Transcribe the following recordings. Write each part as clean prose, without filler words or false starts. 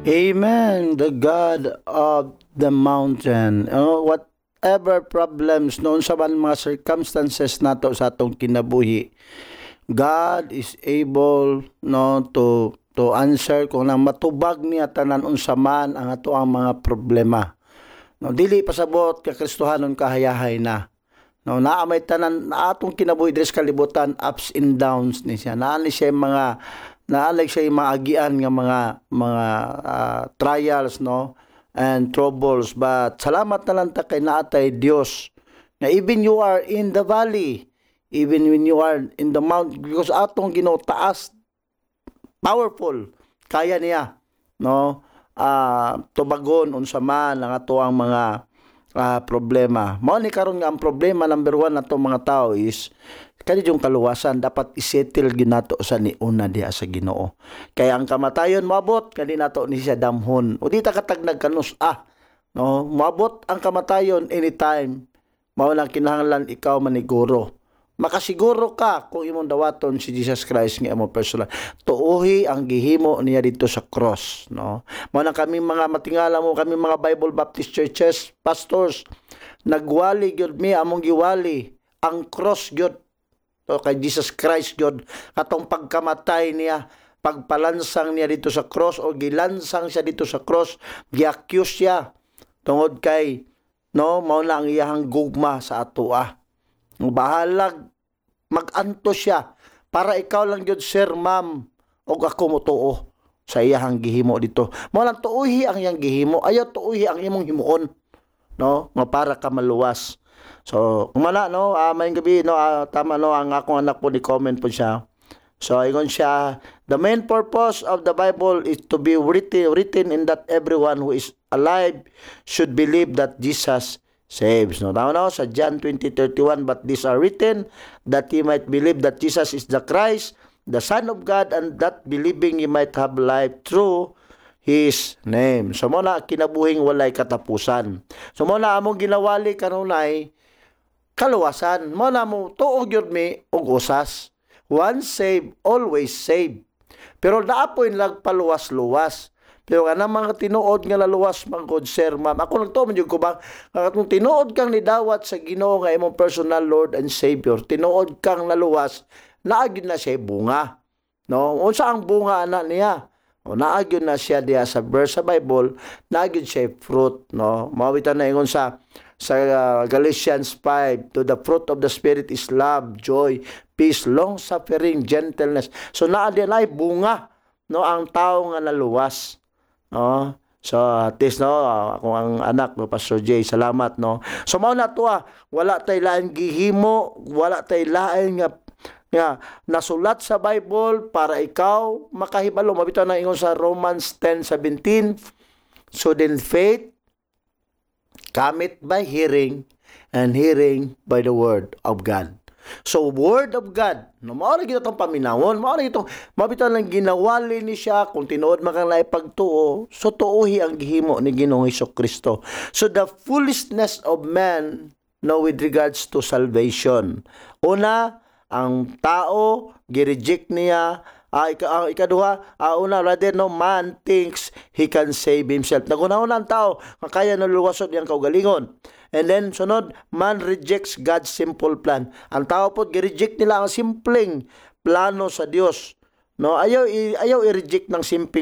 Amen. The God of the mountain. Whatever problems noon sa man mga circumstances nato sa atong kinabuhi, God is able to answer kung nang matubag niya tanan unsa man ang ato ang mga problema. No, dili pasabot ka Kristohanon kahayahay na. No, naamay tanan na atong kinabuhi dres kalibutan, ups and downs ni siya. Naani siya mga naalag siya yung maagian nga mga trials no and troubles, but salamat na lang ta kay naatay Dios na even you are in the valley, even when you are in the mount, because atong Ginoo taas, powerful, kaya niya no tubagon unsa man ang ato ang mga problema. Mao ni karon nga ang problema number 1 nato mga tao is kani yung kaluwasan dapat isettle ginato sa niuna diha sa Ginoo. Kaya ang kamatayon moabot kani nato ni siya damhon. O di ta katag nagkanus no, moabot ang kamatayon anytime. Mao lang kinahanglan ikaw maniguro. Makasiguro ka kung imong dawaton si Jesus Christ nga imong personal. Tuohi ang gihimo niya dito sa cross, no. Mao na kami mga matingala mo, kami mga Bible Baptist churches, pastors, nagwali gyud mi among giwali ang cross gyud to kay Jesus Christ gyud katong pagkamatay niya, pagpalansang niya dito sa cross o gilansang siya dito sa cross, gi-accuse siya tungod kay no mao na ang iyang gugma sa atoa. Bahalag mag-anto siya para ikaw lang gyud sir, ma'am, og ako mo tuo sa iyang gihimo dito. Mao lang tuohi ang iyang gihimo, ayaw tuohi ang imong himuon, no, nga para ka maluwas. So kumana no, may gabi no, tama no, ang akong anak po ni comment po siya. So ingon siya, the main purpose of the Bible is to be written in that everyone who is alive should believe that Jesus saves. No, tama no, sa John 20:31, but these are written that ye might believe that Jesus is the Christ, the Son of God, and that believing ye might have life through His name. So mo na kinabuhing walay katapusan. So mo na among ginawali kanunay kaluwasan. Mo na mo tuo gyud mi og usas. Once saved, always saved. Pero daapoy nagpaluwas-luwas. Pero nga mga tinuod nga laluwas man god sir, ma'am. Ako nagtuo man jud ko ba kung tinuod kang nidawat sa Ginoo nga imong personal Lord and Savior, tinuod kang laluwas, naagid na siya bunga. No, unsa ang bunga ana niya? O naagid na siya diha sa verse sa Bible, naagid siya fruit, no. Mawitan na ingon sa Galatians 5, to the fruit of the Spirit is love, joy, peace, long-suffering, gentleness. So naa di na bunga no ang tao nga naluwas. No? So at least no, kung ang anak no Pastor Jay, salamat no. So mao na to wala tay lain gihimo, wala tay lain nga nasulat sa Bible para ikaw makahibalo. Mabitaw na ingon sa Romans 10:17. So then faith cometh by hearing, and hearing by the word of God. So, word of God, no, maura gito itong paminawon, maura gito, mabitaw lang ginawali ni siya, kung tinuod makang pagtuo, so tuuhi ang gihimo ni Ginoong Hesukristo. So, the foolishness of man, no, with regards to salvation. Una, ang tao, gireject niya, ikaduha, una, rather no, man thinks he can save himself. Nagunahon ang tao, kaya naluwasod niyang kaugalingon. And then, sunod, man rejects God's simple plan. Ang tao po, gi-reject nila ang simpleng plano sa Dios. No, ayaw i-reject ng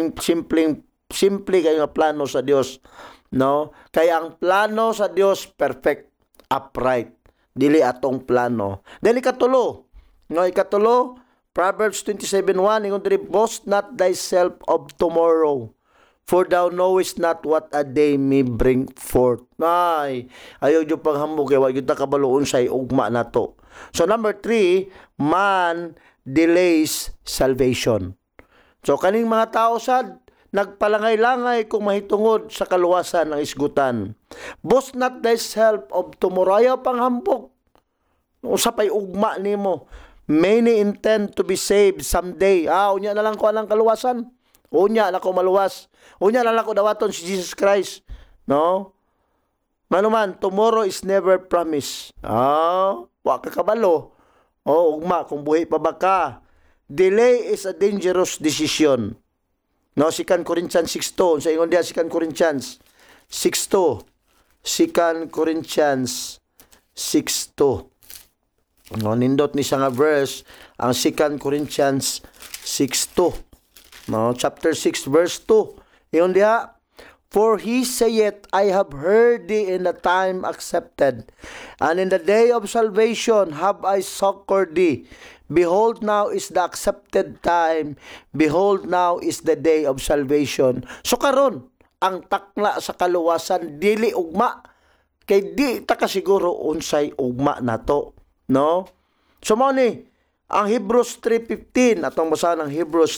simple kayo nga plano sa Dios. No, kaya ang plano sa Dios perfect, upright. Dili atong plano. Then ikatulo, no, Proverbs 27:1, ingon diri, boast not thyself of tomorrow, for thou knowest not what a day may bring forth. Ay, ayaw yung paghambog kaya wag yung takabaluon sa ugma na to. So number 3, man delays salvation. So kaning mga tao sad, nagpalangay-langay kung mahitungod sa kaluwasan ng isgutan. Boast not thyself of tomorrow, ayaw panghambog. Usapay ugma nimo. Many intend to be saved someday. Unya na lang ko anang kaluwasan. Unya na ko maluwas. Unya na lang ko dawaton si Jesus Christ. No? Manuman, tomorrow is never promised. Wa ka kabalo. Ugma, kung buhi pa ba ka. Delay is a dangerous decision. No, 2 Corinthians 6:2. Sa ingon diha 2 Corinthians 6:2. 2 Corinthians 6:2. No, nindot ni sa nga verse ang 2 Corinthians 6:2. No, chapter 6 verse 2. Ingon diha, for he saith, I have heard thee in the time accepted, and in the day of salvation have I succored thee. Behold, now is the accepted time. Behold, now is the day of salvation. So karon, ang takla sa kaluwasan, dili ugma. Kay di ta kasiguro unsay ugma nato. No? So mo ni, ang Hebrews 3:15, atong basahan ng Hebrews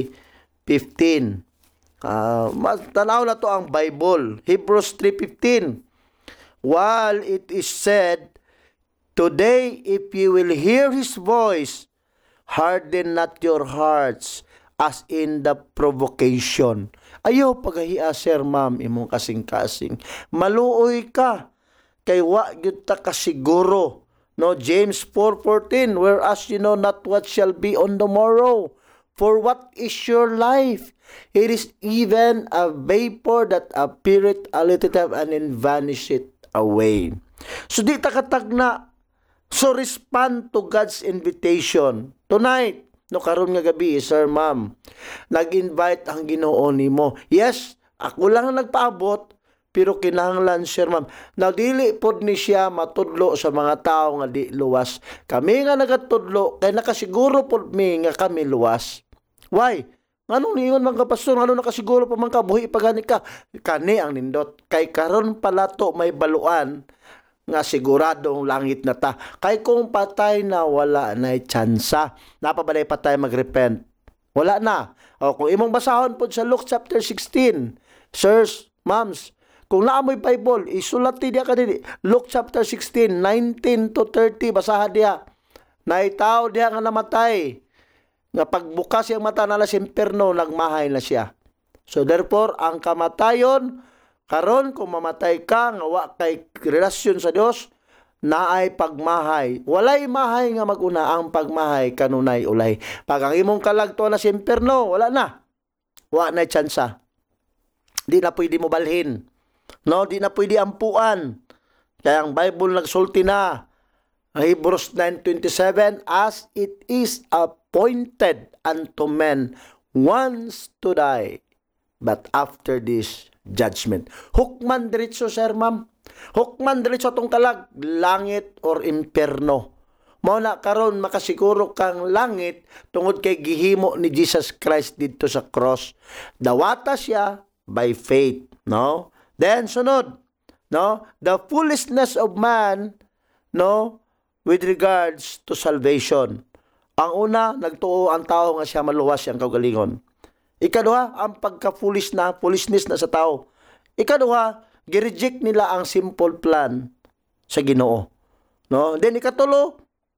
3:15. Tanaw na to ang Bible. Hebrews 3:15. While it is said, today, if you will hear His voice, harden not your hearts as in the provocation. Ayaw pagahia, sir, ma'am, imong kasing-kasing. Maluoy ka, kay wa gyud ta kasiguro. No, James 4:14, whereas you know not what shall be on the morrow. For what is your life? It is even a vapor that appeareth a little time and then vanisheth away. So di ta katagna. So respond to God's invitation. Tonight, no karon nga gabi, sir, ma'am, nag-invite ang Ginoo nimo. Yes, ako lang ang nagpaabot, pero kinahanglan, sir, ma'am, na dili pod ni siya matudlo sa mga tao nga di luwas. Kami nga nagatudlo, kay nakasiguro pod mi nga kami luwas. Why? Anong niyon mga kapastor? Ano nakasiguro pa man ka? Buhi pagani ka. Kani ang nindot. Kay karon pala to may baluan nga siguradong langit na ta. Kay kung patay na, wala na tsansa. Napabalay pa tayo mag-repent. Wala na. O kung imong basahon po sa Luke chapter 16, sirs, moms, kung naamoy Bible, isulat diya ka din. Luke chapter 16, 19 to 30, basahan diya. Naitaw diya nga namatay. Nga pagbukas yung mata na sa imperno, nagmahay na siya. So therefore, ang kamatayon, karon kung mamatay ka, nga wa kay relasyon sa Dios, naay pagmahay. Walay mahay nga maguna, ang pagmahay kanunay ulay. Pag ang imong kalagto na sa imperno, wala na. Wa na tsansa. Di na pwede mo balhin. No, di na pwede ampuan. Kaya ang Bible nagsulti na, Hebrews 9:27, as it is appointed unto men once to die, but after this, judgment. Hukman diretso, sir, ma'am. Hukman diretso itong kalag, langit or imperno. Mao na karon makasiguro kang langit tungod kay gihimo ni Jesus Christ dito sa cross. Dawata siya by faith, no? Then sunod, no? The foolishness of man, no? With regards to salvation. Ang una, nagtuo ang tao nga siya maluwas siyang kaugalingon. Ikaduha, ang foolishness na sa tao. Ikaduha, gireject nila ang simple plan sa Ginoo. No? Then ikatulo,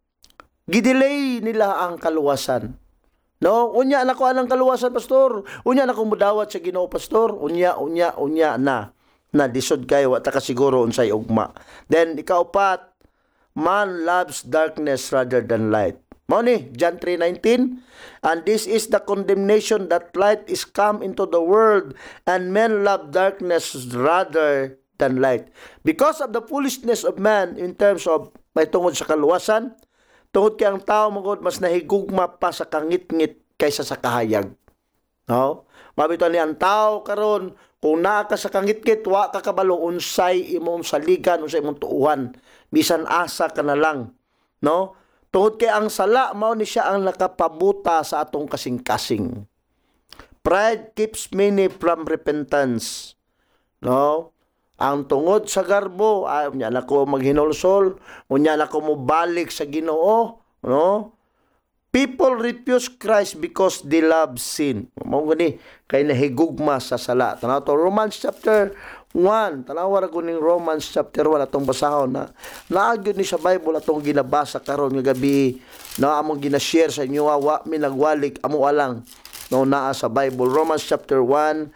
gidelay nila ang kaluwasan. No? Unya na ko anang kaluwasan, pastor. Unya na ko mudawat sa Ginoo, pastor. Unya na. Na disod kayo, wata ka siguro unsay ugma. Then ikaupat, man loves darkness rather than light. Mao ni John 3:19, and this is the condemnation that light is come into the world, and men love darkness rather than light. Because of the foolishness of man in terms of may tungod sa kaluwasan, tungod kay ang tao magod mas nahigugma pa sa kangit-ngit kaysa sa kahayag. No? Mabito ni ang tao karon kung naa ka sa kangit-ngit, wa ka kabalo unsay imong saligan, unsay imong tuuhan. Bisan asa ka na lang. No? Tungod kay ang sala, mao ni siya ang nakapabuta sa atong kasing-kasing. Pride keeps many from repentance. No? Ang tungod sa garbo, unya na ko maghinulsol, unya na ko mobalik sa Ginoo, no? People refuse Christ because they love sin. Mao gani kay nahigugma sa sala. Tanaw to Romans chapter 1. Tanaw ra ko ning Romans chapter 1 atong basahon na naagyo ni sa Bible atong ginabasa karon nga gabi na among gina-share sa inyo wa mi nagwalik amo alang no naa sa Bible. Romans chapter 1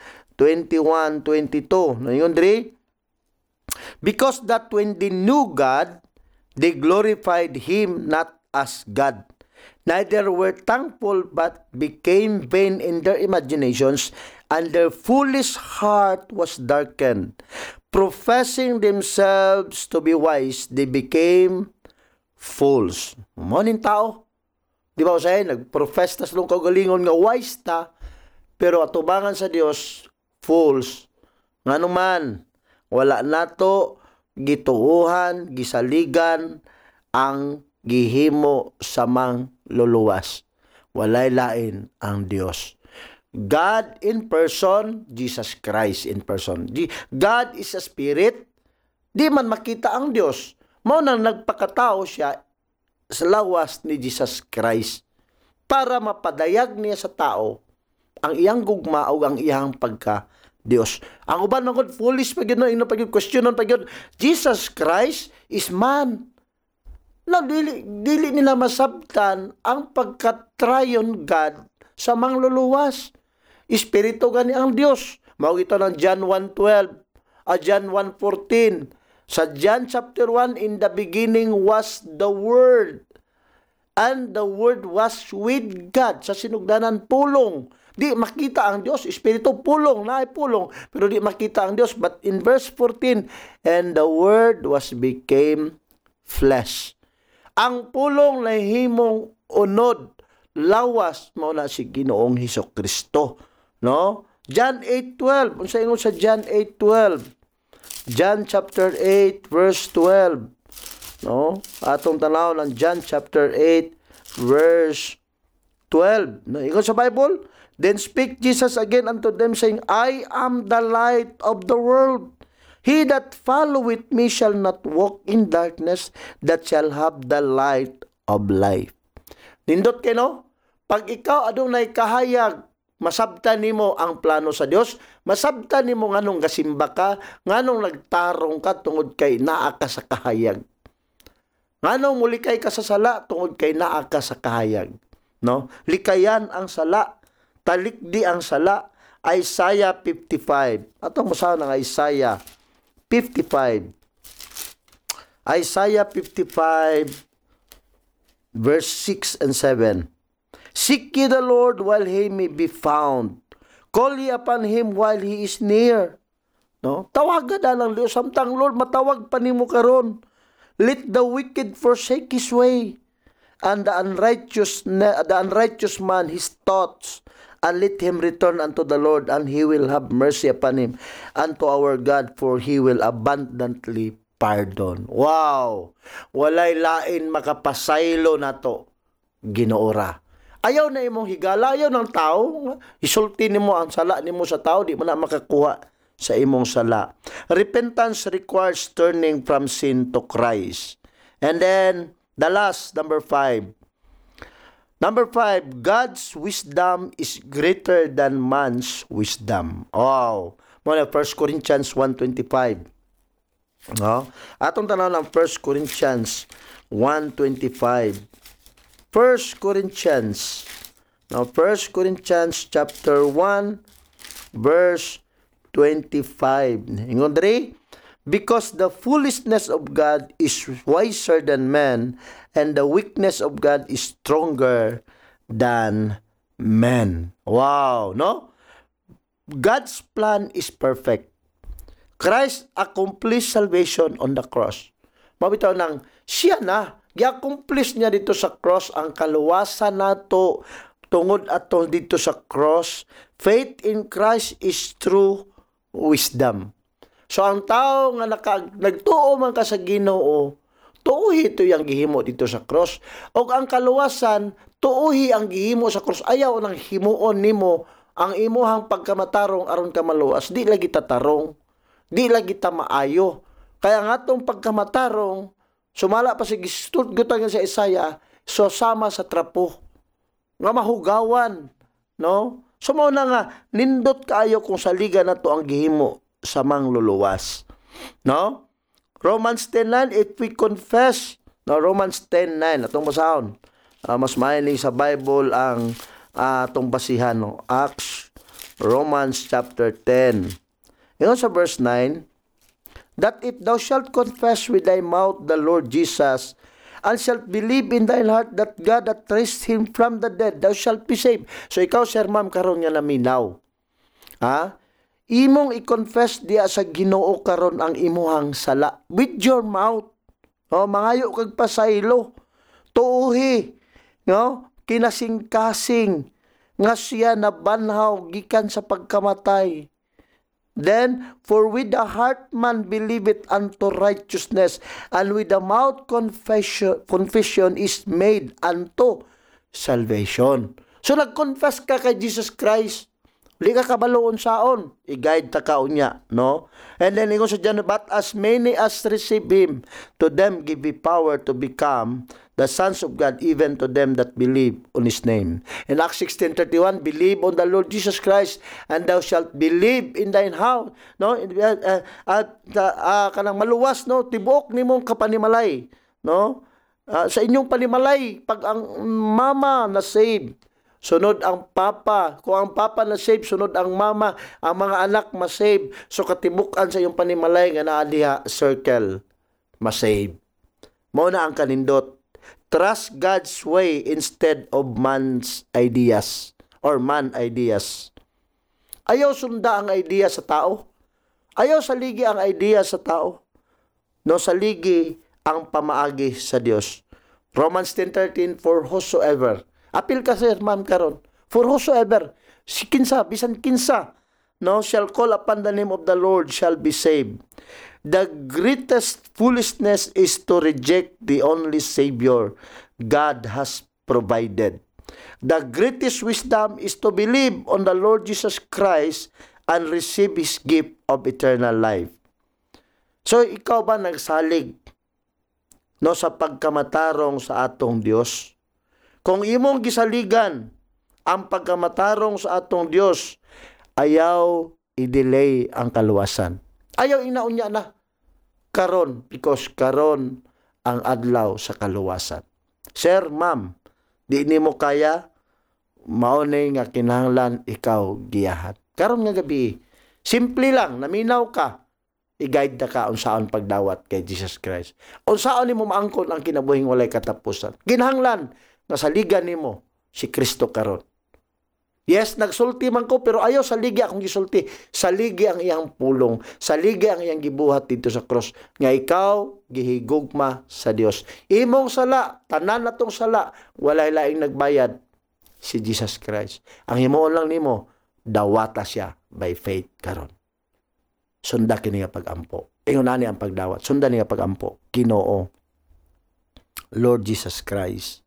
21, 22. No yun diri. Because that when they knew God, they glorified Him not as God. neither were thankful, but became vain in their imaginations, and their foolish heart was darkened. Professing themselves to be wise, they became fools. Maning tao, di ba usay, nagprofess tas nung kaugalingon nga wise ta, pero atubangan sa Dios, fools. Nga naman, wala nato gituuhan, gisaligan, ang gihimo sa mang luluwas. Walay lain ang Dios. God in person, Jesus Christ in person. God is a spirit. Di man makita ang Dios. Mao nang nagpakatao siya sa lawas ni Jesus Christ para mapadayag niya sa tao ang iyang gugma o ang iyang pagka-Dios. Ang uban ng foolish pag yun, questionan pag yun, Jesus Christ is man. Na dili nila masabtan ang pagka-triune God sa mangluluwas. Espiritu gani ang Dios. Mao ito ng John 1:12, John 1:14. Sa John chapter 1, in the beginning was the Word, and the Word was with God. Sa sinugdanan, pulong. Di makita ang Dios. Espiritu, pulong. Naay pulong. Pero di makita ang Dios. But in verse 14, and the Word was became flesh. Ang pulong na himong unod, lawas, mauna si Ginoong Hesukristo. No? John 8:12. Unsa ingon sa John 8:12? John chapter 8 verse 12. No? Atong tanaw ng John chapter 8 verse 12. No? Ingon sa Bible, then speak Jesus again unto them, saying, I am the light of the world. He that followeth me shall not walk in darkness, that shall have the light of life. Nindot kayo, no? Pag ikaw adunay kahayag, masabtan nimo ang plano sa Dios, masabtan nimo nganong gasimba ka, nganong nagtarong ka tungod kay naa ka sa kahayag. Nganong mulikay ka sa sala tungod kay naa ka sa kahayag. No? Likayan ang sala, talikdi ang sala. Isaiah 55. Atong basahan ng Isaiah 55. Isaiah 55 verse 6 and 7. Seek ye the Lord while he may be found. Call ye upon him while he is near. No? Tawagan na lang Dios. Samtang Lord, matawag pa nimo karon. Let the wicked forsake his way, and the unrighteous man his thoughts, and let him return unto the Lord, and he will have mercy upon him, unto our God, for he will abundantly pardon. Wow! Walay lain makapasaylo na to, Ginoora. Ayaw na imong higala, ayaw ng tao. Isulti nimo ang sala nimo sa tao, di mo na makakuha sa imong sala. Repentance requires turning from sin to Christ. And then, the last, number 5. Number 5, God's wisdom is greater than man's wisdom. Wow! Muna, 1 Corinthians 1:25. No? Atong tanaw ng 1 Corinthians 1:25. 1 Corinthians. Now, 1 Corinthians chapter 1, verse 25. Ingon diri, because the foolishness of God is wiser than man, and the weakness of God is stronger than men. Wow, no? God's plan is perfect. Christ accomplished salvation on the cross. Mabitaw nang siya na gi-accomplish niya dito sa cross ang kaluwasan nato tungod ato dito sa cross. Faith in Christ is true wisdom. So ang tao nga nagtuo man ka sa Ginoo, tuuhi ito yung gihimo dito sa cross. O ang kaluwasan, tuuhi ang gihimo sa cross. Ayaw nang himuon nimo ang imuhang pagkamatarong aron ka maluwas. Di lagi tatarong, di lagi ta maayo. Kaya nga itong pagkamatarong, sumala pa si gistutgutan sa Isaiah, so sama sa trapo. Nga mahugawan. No? So mo na nga, nindot kaayo kung saliga na to ang gihimo sa mangluluwas. No? Romans 10:9, if we confess, no, Romans 10:9, atong basahon. Mas mahiling sa Bible ang atong basihan, no? Acts, Romans chapter 10. Yung sa verse 9, that if thou shalt confess with thy mouth the Lord Jesus, and shalt believe in thine heart that God hath raised him from the dead, thou shalt be saved. So ikaw, sir, ma'am, karon nga naminaw. Ha? Imong i-confess diya sa Ginoo karon ang imuhang sala with your mouth. O, mangayo kag pasaylo. Tuuhi, no? Kinasing-kasing nga siya nabanhaw gikan sa pagkamatay. Then, for with the heart man believeth unto righteousness, and with the mouth confession is made unto salvation. So, nag-confess ka kay Jesus Christ. Di ka kabaloon saon. I-guide ta ka unya, no? And then, ingon sa John, but as many as receive him, to them give he power to become the sons of God, even to them that believe on his name. In Acts 16:31, believe on the Lord Jesus Christ, and thou shalt believe in thine house. No? Kanang maluwas, no? Tibuok nimong kapanimalay. No? Sa inyong panimalay, pag ang mama na save, sunod ang papa. Kung ang papa na save, sunod ang mama. Ang mga anak masave. So katibukan sa iyong panimalay nga naa diha circle, masave. Mao na ang kanindot. Trust God's way instead of man's ideas or man ideas. Ayaw sunda ang idea sa tao. Ayaw saligi ang idea sa tao. No, saligi ang pamaagi sa Dios. Romans 10:13, for whosoever. Apil ka, sir, ma'am, karon. For whosoever, si kinsa, bisan kinsa, no, shall call upon the name of the Lord shall be saved. The greatest foolishness is to reject the only Savior God has provided. The greatest wisdom is to believe on the Lord Jesus Christ and receive His gift of eternal life. So, ikaw ba nagsalig, no, sa pagkamatarong sa atong Dios? Kung imong gisaligan ang pagkamatarong sa atong Dios, ayaw i-delay ang kaluwasan. Ayaw inaunya na karon, because karon ang adlaw sa kaluwasan. Sir, ma'am, di nimo kaya, maunay nga kinahanglan ikaw giyahat. Karon nga gabi, simple lang, naminaw ka, i-guide na ka unsaon pagdawat kay Jesus Christ. Unsaon nimo maangkon ang kinabuhing walay katapusan. Kinahanglan nga saligan nimo si Kristo karon. Yes, nagsulti man ko, pero ayaw saligi akong gisulti. Saligi ang iyang pulong. Saligi ang iyang gibuhat dito sa cross. Nga ikaw, gihigugma sa Dios. Imong sala, tanan na tong sala, walay laing nagbayad, si Jesus Christ. Ang himuon lang nimo, dawata siya by faith karon. Sunda kini nga pagampo. Ingon ani ang pagdawat. Sunda ni nga pagampo. Ginoo, Lord Jesus Christ,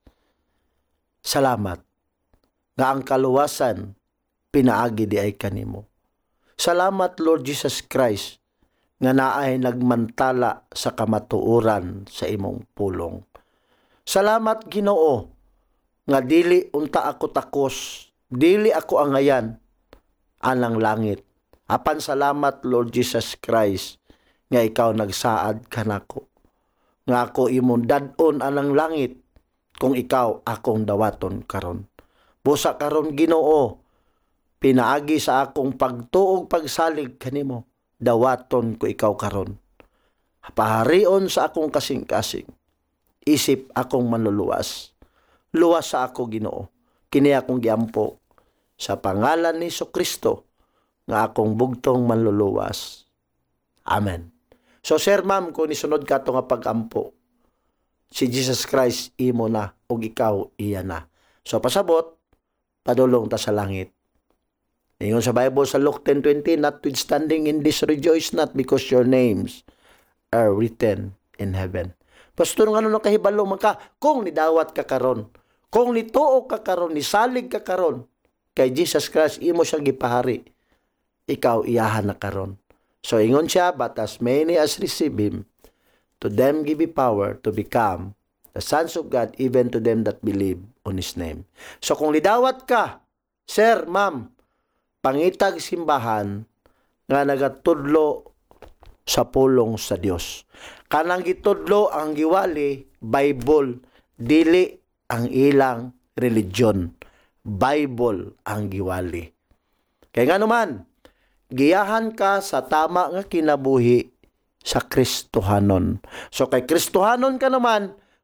salamat nga ang kaluwasan pinaagi di ay kanimo. Salamat, Lord Jesus Christ, nga naay nagmantala sa kamatuoran sa imong pulong. Salamat, Ginoo, nga dili unta ako takos, dili ako angayan anang langit. Apan salamat, Lord Jesus Christ, nga ikaw nagsaad kanako. Nga ako imong dad-on anang langit kung ikaw akong dawaton karon. Busa karon, Ginoo, pinaagi sa akong pagtuog pagsalig kanimo, dawaton ko ikaw karon. Paharion sa akong kasing-kasing, isip akong manluluwas. Luwas sa ako, Ginoo, kini akong giampo sa pangalan ni Kristo nga akong bugtong manluluwas. Amen. So, sir, ma'am, kung nisunod ka ito nga pagampo, si Jesus Christ imo na ug ikaw iya na. So, pasabot, padulong ta sa langit. Ingon sa Bible sa Luke 10:20, notwithstanding in this rejoice not, because your names are written in heaven. Pastor, nga ano kahibalo man ka, kung nidawat ka karon, kung nituo ka karon, nisalig ka karon, kay Jesus Christ, imo siyang gipahari, ikaw iyahan na karon. So, ingon siya, but as many as receive Him, to them give He power to become the sons of God, even to them that believe on His name. So kung lidawat ka, sir, ma'am, pangitag simbahan nga nagatudlo sa pulong sa Dios. Kanang gitudlo ang giwali, Bible, dili ang ilang religion. Bible ang giwali. Kaya nga naman, giyahan ka sa tama nga kinabuhi sa Kristohanon. So kay Kristohanon ka naman,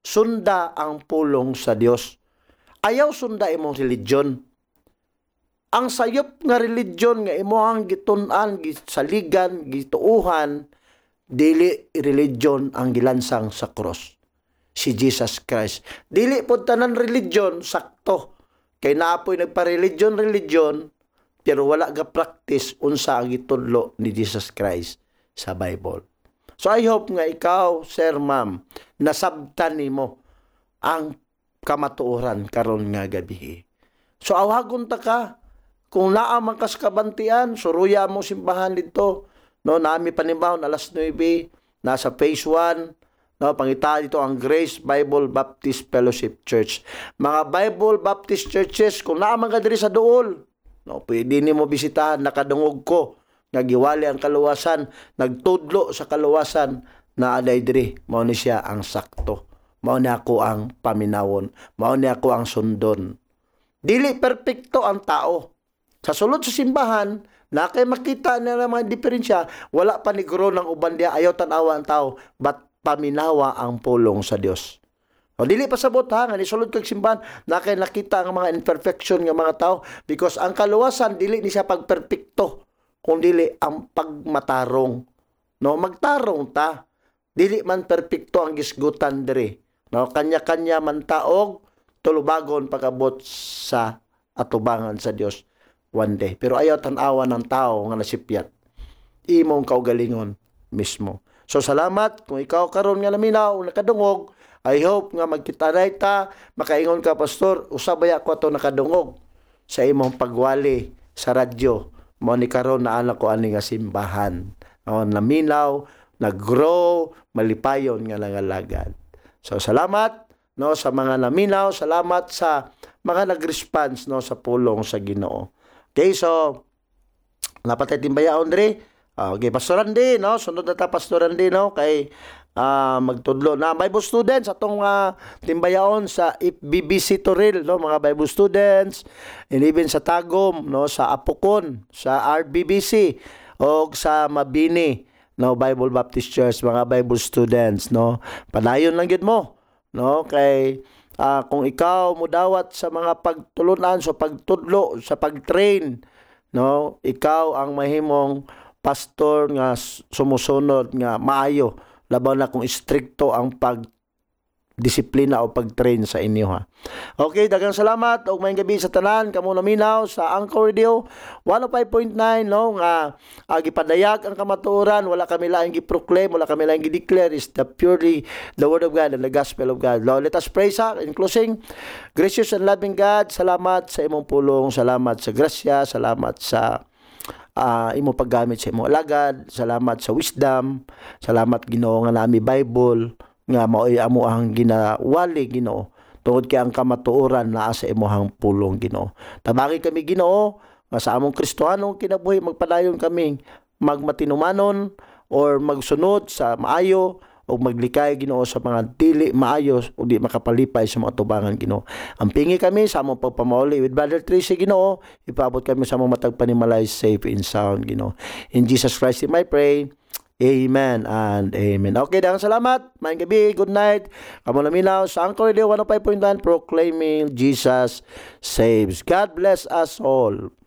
sunda ang pulong sa Dios. Ayaw sunda imong religion. Ang sayop nga religion nga imong gitun-an, gisaligan, gituuhan, dili religion ang gilansang sa cross. Si Jesus Christ. Dili po tanan religion sakto. Kay naapoy nagpa-religion, pero wala ga practice unsa ang gitudlo ni Jesus Christ sa Bible. So I hope nga ikaw, sir, ma'am, nasabtan nimo ang kamatuoran karon nga gabi. So awagon ta ka kung naa man kas kabantian, suruya mo simbahan dito. No, nami panimbaon alas 9, nasa phase 1. No, pangita dito ang Grace Bible Baptist Fellowship Church. Mga Bible Baptist churches, kung naa man ka diri sa duol, no, pwede nimo bisitahan, nakadungog ko. Nagiwali ang kaluwasan, nagtudlo sa kaluwasan na aday diri. Mao ni siya ang sakto. Mao ni ako ang paminawon. Mao ni ako ang sundon. Dili perpekto ang tao. Sa sulod sa simbahan, na kay makita na mga diferensya, wala pa ni guro ng uban dia, ayaw tanawa ang tao, but paminawa ang pulong sa Dios. O dili pa sabot ha, nga ni sulod kag simbahan, na kay nakita ang mga imperfection ng mga tao, because ang kaluwasan dili ni siya pagperpekto, kung dili ang pagmatarong. No, magtarong ta. Dili man perpekto ang gisgutan diri. No, kanya-kanya man taog tulubagon pagabot sa atubangan sa Dios one day. Pero ayaw tan-awa ng tao nga nasipyat. Imong kaugalingon mismo. So salamat kung ikaw karon nga naminaw nakadungog. I hope nga magkita na ta, makaingon ka pastor, usabaya ko ato nakadungog sa imong pagwali sa radyo. Mo ni karon na anak ko ani nga simbahan. Naminaw, nag-grow, malipayon nga langalagad. So salamat no sa mga naminaw, salamat sa mga nag-response no sa pulong sa Ginoo. Okay, so napatay timbayaon diri. Okay, Pastor Randy, no? Sunod na ta Pastor Randy, no? Kay magtudlo na Bible students atong timbayaon sa BBC Toril, no? Mga Bible students, and even sa Tagum, no? Sa Apukon, sa RBBC, o sa Mabini, no? Bible Baptist Church, mga Bible students, no? Padayon lang yun mo, no? Kay kung ikaw mudawat sa mga pagtulunan, sa pagtudlo, sa pagtrain, no? Ikaw ang mahimong pastor nga sumusunod nga maayo, labaw na kung stricto ang pagdisiplina o pagtrain sa inyo ha. Okay, daghang salamat og maayong gabi sa tanan, kamo naminaw sa Anchor Radio 105.9, no, nga gipadayag ang kamatuoran, wala kami laing gi-proclaim, wala kami laing gi-declare, is the purely the word of God and the gospel of God. Lord, let us pray sa in closing. Gracious and loving God, salamat sa imong pulong, salamat sa grasya, salamat sa imo paggamit sa imo alagad, salamat sa wisdom, salamat Ginoo nga nami Bible nga maoy amo ang ginawali Ginoo tungod kay ang kamatuoran naa sa imong pulong Ginoo. Tabagi kami Ginoo nga sa among Kristohanong kinabuhi magpadayon kami magmatinumanon or magsunod sa maayo o maglikay Ginoo sa mga dili maayo o di makapalipay sa mga tubangan Ginoo. Ampingi kami sa among pagpamauli with Brother Tracy Ginoo, ipaabot kami sa among matag panimalay safe and sound Ginoo. In Jesus Christ I pray. Amen and amen. Okay, daghang salamat. Maayong gabi, good night. Kamo naminaw sa Anchor Radio 105.1 proclaiming Jesus saves. God bless us all.